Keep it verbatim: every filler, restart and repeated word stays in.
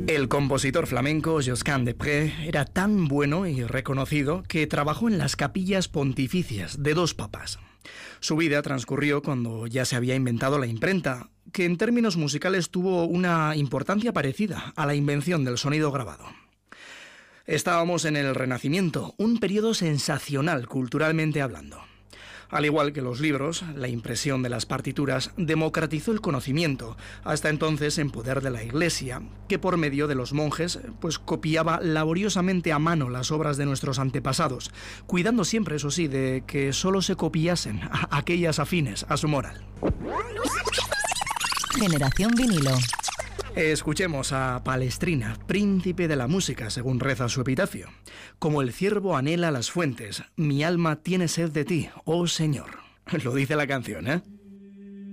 El compositor flamenco Josquin des Prez era tan bueno y reconocido que trabajó en las capillas pontificias de dos papas. Su vida transcurrió cuando ya se había inventado la imprenta, que en términos musicales tuvo una importancia parecida a la invención del sonido grabado. Estábamos en el Renacimiento, un periodo sensacional culturalmente hablando. Al igual que los libros, la impresión de las partituras democratizó el conocimiento, hasta entonces en poder de la Iglesia, que por medio de los monjes pues copiaba laboriosamente a mano las obras de nuestros antepasados, cuidando siempre, eso sí, de que solo se copiasen a aquellas afines a su moral. Generación vinilo. Escuchemos a Palestrina, príncipe de la música, según reza su epitafio. Como el ciervo anhela las fuentes, mi alma tiene sed de ti, oh Señor. Lo dice la canción, ¿eh?